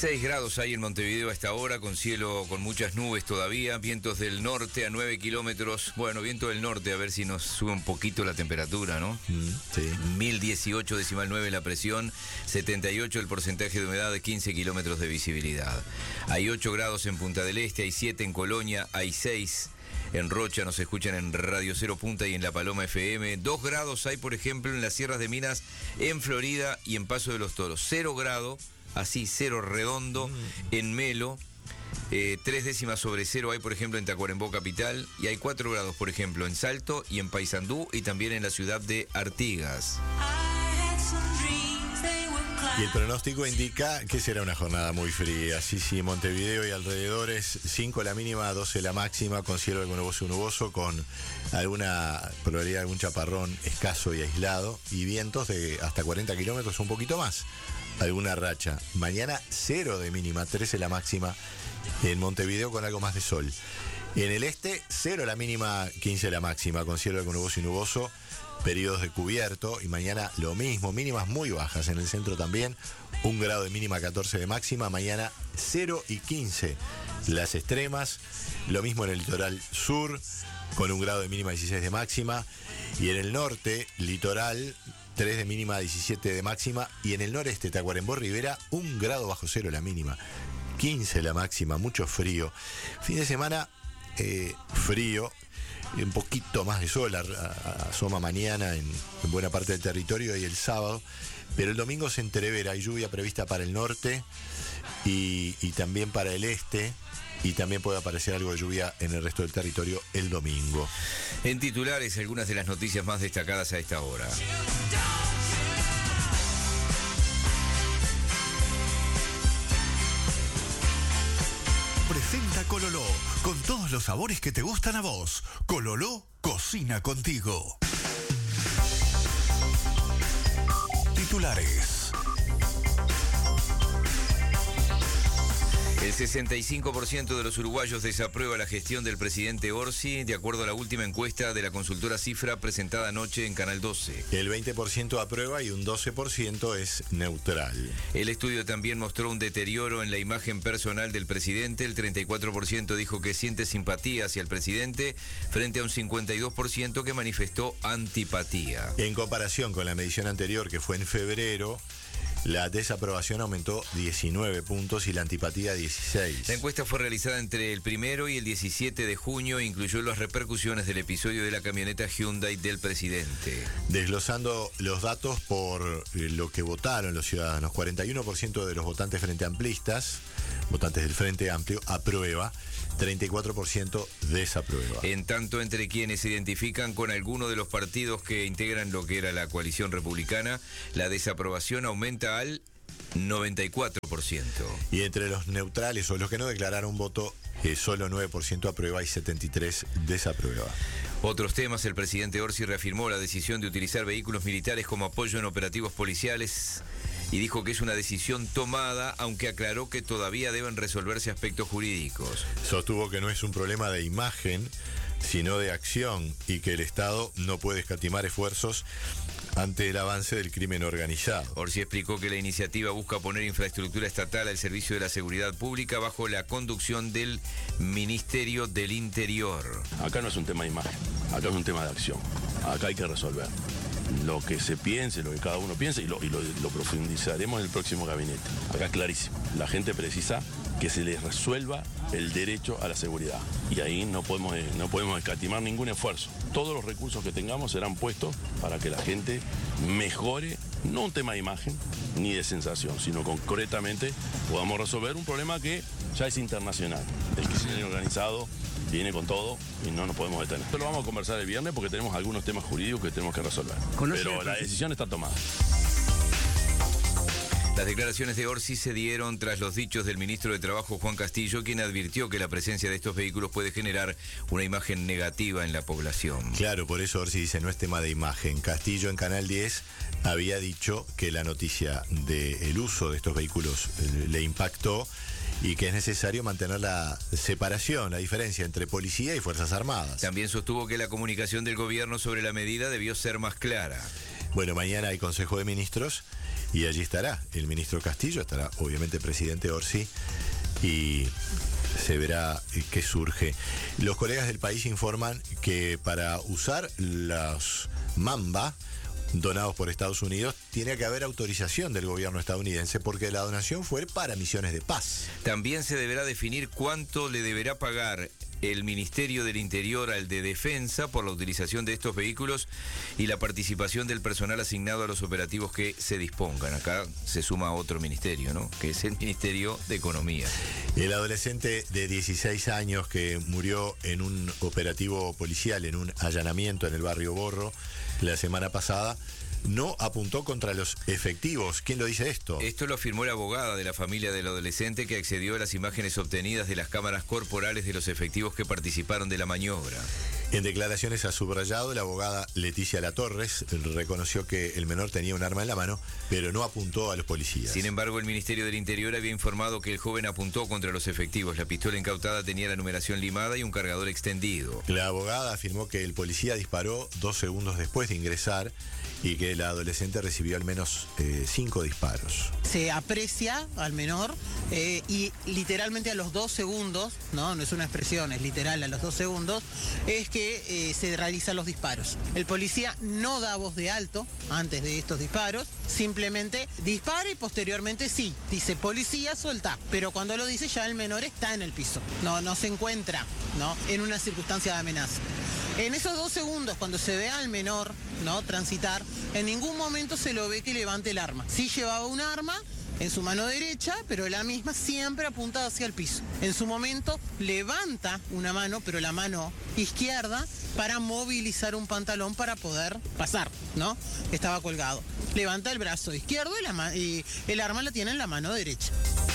6 grados hay en Montevideo a esta hora, con cielo con muchas nubes todavía, vientos del norte a 9 kilómetros. Bueno, viento del norte, a ver si nos sube un poquito la temperatura, ¿no? Sí. 1018,9 la presión, 78 el porcentaje de humedad, 15 kilómetros de visibilidad. Hay 8 grados en Punta del Este, hay 7 en Colonia, hay 6 en Rocha, nos escuchan en Radio Cero Punta y en La Paloma FM. 2 grados hay, por ejemplo, en las Sierras de Minas, en Florida y en Paso de los Toros. 0 grado, así, 0 redondo, en Melo. 3 décimas sobre 0 hay, por ejemplo, en Tacuarembó capital. Y hay 4 grados, por ejemplo, en Salto y en Paysandú y también en la ciudad de Artigas. Y el pronóstico indica que será una jornada muy fría. Sí, Montevideo y alrededores, 5 la mínima, 12 la máxima, con cielo algo nuboso, con alguna probabilidad de algún chaparrón escaso y aislado, y vientos de hasta 40 kilómetros, un poquito más, alguna racha. Mañana 0 de mínima, 13 la máxima, en Montevideo con algo más de sol. En el este, 0 la mínima, 15 la máxima, con cielo algo nuboso, periodos de cubierto, y mañana lo mismo, mínimas muy bajas en el centro también, 1 grado de mínima, 14 de máxima, mañana 0 y 15 las extremas, lo mismo en el litoral sur, con 1 grado de mínima, 16 de máxima, y en el norte, litoral, 3 de mínima, 17 de máxima, y en el noreste, Tacuarembó, Rivera, 1 grado bajo cero la mínima, 15 la máxima, mucho frío. Fin de semana, frío, un poquito más de sol asoma mañana en buena parte del territorio y el sábado, pero el domingo se entrevera, hay lluvia prevista para el norte y también para el este, y también puede aparecer algo de lluvia en el resto del territorio el domingo. En titulares, algunas de las noticias más destacadas a esta hora. Presenta Cololó, con todos los sabores que te gustan a vos. Cololó cocina contigo. Titulares. El 65% de los uruguayos desaprueba la gestión del presidente Orsi, de acuerdo a la última encuesta de la consultora Cifra presentada anoche en Canal 12. El 20% aprueba y un 12% es neutral. El estudio también mostró un deterioro en la imagen personal del presidente. El 34% dijo que siente simpatía hacia el presidente, frente a un 52% que manifestó antipatía. En comparación con la medición anterior, que fue en febrero, la desaprobación aumentó 19 puntos y la antipatía 16. La encuesta fue realizada entre el 1 y el 17 de junio e incluyó las repercusiones del episodio de la camioneta Hyundai del presidente. Desglosando los datos por lo que votaron los ciudadanos, 41% de los votantes frente amplistas, votantes del Frente Amplio, aprueba, 34% desaprueba. En tanto, entre quienes se identifican con alguno de los partidos que integran lo que era la coalición republicana, la desaprobación aumenta al 94%. Y entre los neutrales o los que no declararon voto, solo 9% aprueba y 73% desaprueba. Otros temas: el presidente Orsi reafirmó la decisión de utilizar vehículos militares como apoyo en operativos policiales y dijo que es una decisión tomada, aunque aclaró que todavía deben resolverse aspectos jurídicos. Sostuvo que no es un problema de imagen, sino de acción, y que el Estado no puede escatimar esfuerzos ante el avance del crimen organizado. Orsi explicó que la iniciativa busca poner infraestructura estatal al servicio de la seguridad pública bajo la conducción del Ministerio del Interior. Acá no es un tema de imagen, acá es un tema de acción. Acá hay que resolver lo que se piense, lo que cada uno piense, y lo profundizaremos en el próximo gabinete. Acá es clarísimo, la gente precisa que se les resuelva el derecho a la seguridad, y ahí no podemos escatimar ningún esfuerzo. Todos los recursos que tengamos serán puestos para que la gente mejore, no un tema de imagen ni de sensación, sino concretamente podamos resolver un problema que ya es internacional. El crimen organizado viene con todo y no nos podemos detener. Esto lo vamos a conversar el viernes porque tenemos algunos temas jurídicos que tenemos que resolver. Pero la decisión está tomada. Las declaraciones de Orsi se dieron tras los dichos del ministro de Trabajo, Juan Castillo, quien advirtió que la presencia de estos vehículos puede generar una imagen negativa en la población. Claro, por eso Orsi dice no es tema de imagen. Castillo en Canal 10 había dicho que la noticia del uso de estos vehículos le impactó y que es necesario mantener la separación, la diferencia entre policía y Fuerzas Armadas. También sostuvo que la comunicación del gobierno sobre la medida debió ser más clara. Bueno, mañana hay Consejo de Ministros y allí estará el ministro Castillo, estará obviamente el presidente Orsi, y se verá qué surge. Los colegas del país informan que para usar los Mamba donados por Estados Unidos, tiene que haber autorización del gobierno estadounidense porque la donación fue para misiones de paz. También se deberá definir cuánto le deberá pagar el Ministerio del Interior al de Defensa por la utilización de estos vehículos y la participación del personal asignado a los operativos que se dispongan. Acá se suma otro ministerio, ¿no?, que es el Ministerio de Economía. El adolescente de 16 años que murió en un operativo policial, en un allanamiento en el barrio Borro la semana pasada, no apuntó contra los efectivos. ¿Quién lo dice esto? Esto lo afirmó la abogada de la familia del adolescente, que accedió a las imágenes obtenidas de las cámaras corporales de los efectivos que participaron de la maniobra. En declaraciones a subrayado, la abogada Leticia Latorres reconoció que el menor tenía un arma en la mano, pero no apuntó a los policías. Sin embargo, el Ministerio del Interior había informado que el joven apuntó contra los efectivos. La pistola incautada tenía la numeración limada y un cargador extendido. La abogada afirmó que el policía disparó 2 segundos después de ingresar y que la adolescente recibió al menos 5 disparos. Se aprecia al menor y literalmente a los 2 segundos, no es una expresión, es literal, a los 2 segundos, es que se realizan los disparos. El policía no da voz de alto antes de estos disparos, simplemente dispara y posteriormente sí, dice policía, suelta. Pero cuando lo dice ya el menor está en el piso, no se encuentra, en una circunstancia de amenaza. En esos 2 segundos, cuando se ve al menor transitar, en ningún momento se lo ve que levante el arma. Sí llevaba un arma en su mano derecha, pero la misma siempre apuntada hacia el piso. En su momento levanta una mano, pero la mano izquierda, para movilizar un pantalón para poder pasar, Estaba colgado. Levanta el brazo izquierdo y el arma la tiene en la mano derecha.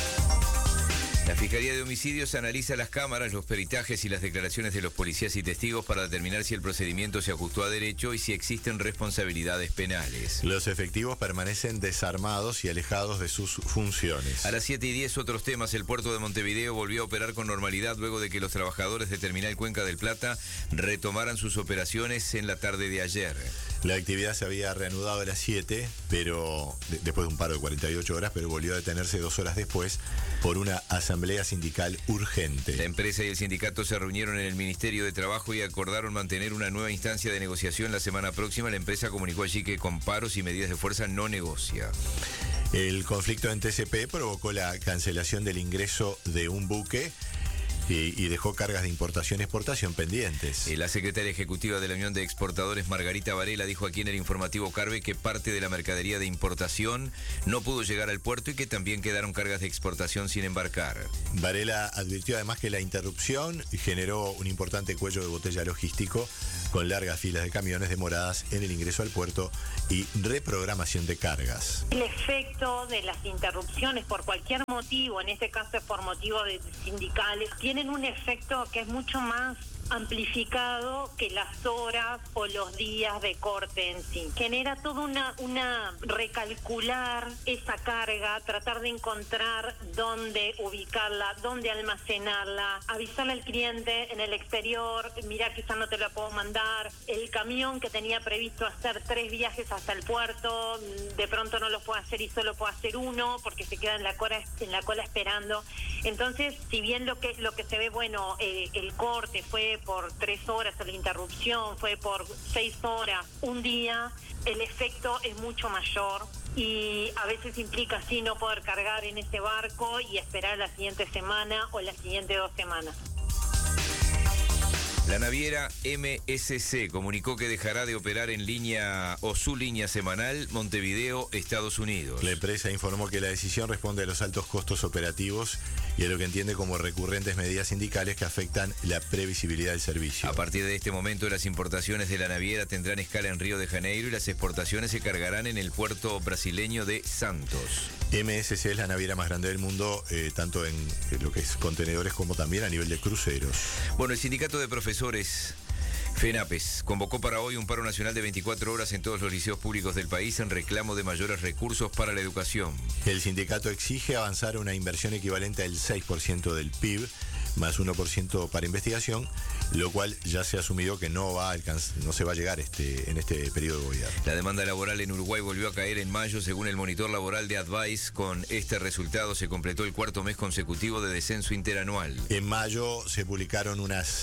La Fiscalía de Homicidios analiza las cámaras, los peritajes y las declaraciones de los policías y testigos para determinar si el procedimiento se ajustó a derecho y si existen responsabilidades penales. Los efectivos permanecen desarmados y alejados de sus funciones. A las 7:10, otros temas. El puerto de Montevideo volvió a operar con normalidad luego de que los trabajadores de Terminal Cuenca del Plata retomaran sus operaciones en la tarde de ayer. La actividad se había reanudado a las 7, pero después de un paro de 48 horas, pero volvió a detenerse 2 horas después por una asamblea sindical urgente. La empresa y el sindicato se reunieron en el Ministerio de Trabajo y acordaron mantener una nueva instancia de negociación la semana próxima. La empresa comunicó allí que con paros y medidas de fuerza no negocia. El conflicto en TCP provocó la cancelación del ingreso de un buque y dejó cargas de importación-exportación pendientes. La secretaria ejecutiva de la Unión de Exportadores, Margarita Varela, dijo aquí en el informativo Carve que parte de la mercadería de importación no pudo llegar al puerto y que también quedaron cargas de exportación sin embarcar. Varela advirtió además que la interrupción generó un importante cuello de botella logístico con largas filas de camiones demoradas en el ingreso al puerto y reprogramación de cargas. El efecto de las interrupciones por cualquier motivo, en este caso es por motivos sindicales, tienen un efecto que es mucho más amplificado que las horas o los días de corte en sí. Genera toda una recalcular esa carga, tratar de encontrar dónde ubicarla, dónde almacenarla, avisarle al cliente en el exterior, mira, quizás no te la puedo mandar, el camión que tenía previsto hacer 3 viajes hasta el puerto, de pronto no lo puede hacer y solo puede hacer 1 porque se queda en la cola esperando. Entonces, si bien lo que se ve, el corte fue por 3 horas, o la interrupción fue por 6 horas, un día, el efecto es mucho mayor y a veces implica así no poder cargar en ese barco y esperar la siguiente semana o las siguientes 2 semanas. La naviera MSC comunicó que dejará de operar en línea o su línea semanal Montevideo, Estados Unidos. La empresa informó que la decisión responde a los altos costos operativos y a lo que entiende como recurrentes medidas sindicales que afectan la previsibilidad del servicio. A partir de este momento, las importaciones de la naviera tendrán escala en Río de Janeiro y las exportaciones se cargarán en el puerto brasileño de Santos. MSC es la naviera más grande del mundo, tanto en lo que es contenedores como también a nivel de cruceros. Bueno, el sindicato de profesores FENAPES convocó para hoy un paro nacional de 24 horas en todos los liceos públicos del país en reclamo de mayores recursos para la educación. El sindicato exige avanzar una inversión equivalente al 6% del PIB más 1% para investigación, lo cual ya se ha asumido que no se va a llegar en este periodo de gobierno. La demanda laboral en Uruguay volvió a caer en mayo, según el monitor laboral de Advice. Con este resultado se completó el cuarto mes consecutivo de descenso interanual. En mayo se publicaron unas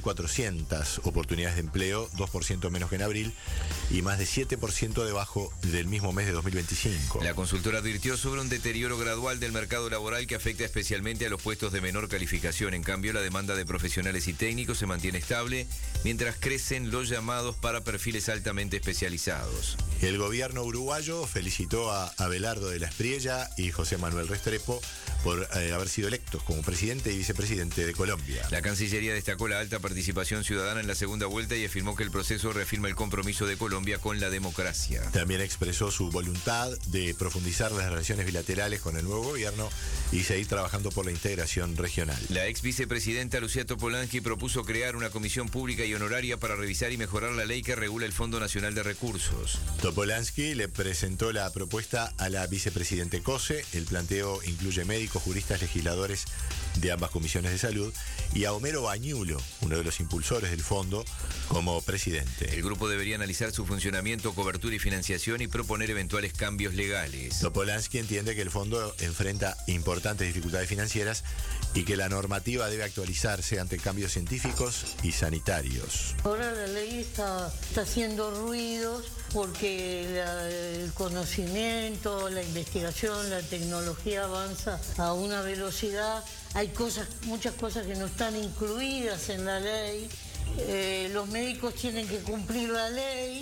6.400 oportunidades de empleo, 2% menos que en abril, y más de 7% debajo del mismo mes de 2025. La consultora advirtió sobre un deterioro gradual del mercado laboral que afecta especialmente a los puestos de menor calificación. En cambio, la demanda de profesionales y técnicos se mantiene estable, mientras crecen los llamados para perfiles altamente especializados. El gobierno uruguayo felicitó a Abelardo de la Espriella y José Manuel Restrepo por haber sido electos como presidente y vicepresidente de Colombia. La Cancillería destacó la alta participación ciudadana en la segunda vuelta y afirmó que el proceso reafirma el compromiso de Colombia con la democracia. También expresó su voluntad de profundizar las relaciones bilaterales con el nuevo gobierno y seguir trabajando por la integración regional. La ex vicepresidenta Lucía Topolansky propuso crear una comisión pública y honoraria para revisar y mejorar la ley que regula el Fondo Nacional de Recursos. Topolansky le presentó la propuesta a la vicepresidente Cose. El planteo incluye médicos, juristas, legisladores de ambas comisiones de salud y a Homero Bañulo, uno de los impulsores del fondo, como presidente. El grupo debería analizar su funcionamiento, cobertura y financiación y proponer eventuales cambios legales. Topolansky entiende que el fondo enfrenta importantes dificultades financieras y que la normativa debe actualizarse ante cambios científicos y sanitarios. Ahora la ley está haciendo ruidos porque el conocimiento, la investigación, la tecnología avanza a una velocidad. Hay muchas cosas que no están incluidas en la ley. Los médicos tienen que cumplir la ley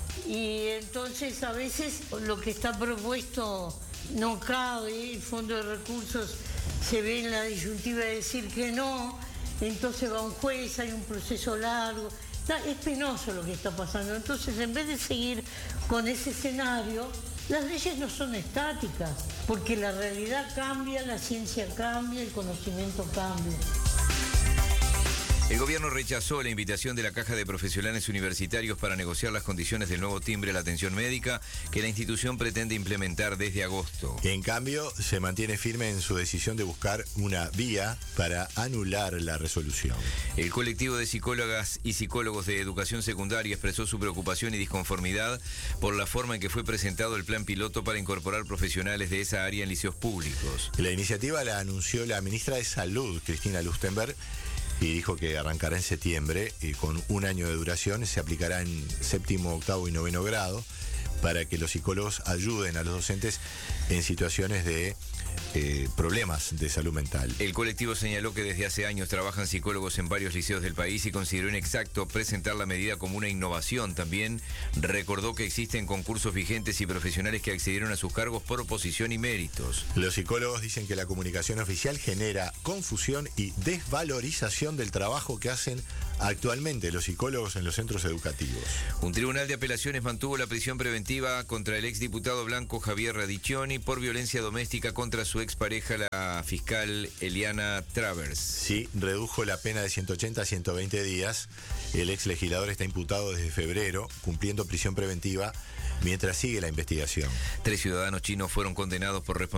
y entonces a veces lo que está propuesto no cabe. El Fondo de Recursos se ve en la disyuntiva de decir que no, entonces va un juez, hay un proceso largo. Es penoso lo que está pasando. Entonces, en vez de seguir con ese escenario, las leyes no son estáticas, porque la realidad cambia, la ciencia cambia, el conocimiento cambia. El gobierno rechazó la invitación de la Caja de Profesionales Universitarios para negociar las condiciones del nuevo timbre a la atención médica que la institución pretende implementar desde agosto. En cambio, se mantiene firme en su decisión de buscar una vía para anular la resolución. El colectivo de psicólogas y psicólogos de educación secundaria expresó su preocupación y disconformidad por la forma en que fue presentado el plan piloto para incorporar profesionales de esa área en liceos públicos. La iniciativa la anunció la ministra de Salud, Cristina Lustenberg, y dijo que arrancará en septiembre con un año de duración. Se aplicará en séptimo, octavo y noveno grado para que los psicólogos ayuden a los docentes en situaciones de problemas de salud mental. El colectivo señaló que desde hace años trabajan psicólogos en varios liceos del país y consideró inexacto presentar la medida como una innovación. También recordó que existen concursos vigentes y profesionales que accedieron a sus cargos por oposición y méritos. Los psicólogos dicen que la comunicación oficial genera confusión y desvalorización del trabajo que hacen actualmente los psicólogos en los centros educativos. Un tribunal de apelaciones mantuvo la prisión preventiva contra el exdiputado blanco Javier Radicchioni por violencia doméstica contra su expareja, la fiscal Eliana Travers. Sí, redujo la pena de 180 a 120 días. El ex legislador está imputado desde febrero, cumpliendo prisión preventiva mientras sigue la investigación. 3 ciudadanos chinos fueron condenados por responsabilidad